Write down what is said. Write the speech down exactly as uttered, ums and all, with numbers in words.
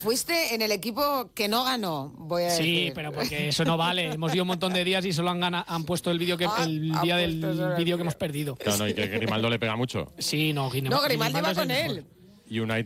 Fuiste en el equipo que no ganó, voy a Sí, decir. pero porque eso no vale. Hemos ido un montón de días y solo han, gana, han puesto el vídeo que Ah, el han día del puesto solo el vídeo que vídeo. hemos perdido. No, no, y que Grimaldo le pega mucho. Sí, no, Grimaldo, No, Grimaldo Grimaldo iba es el con mejor. él. Y Unai